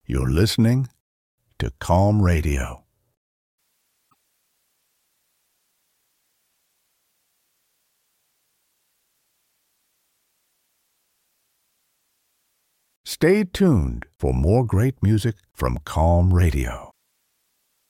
You're listening to Calm Radio. Stay tuned for more great music from Calm Radio.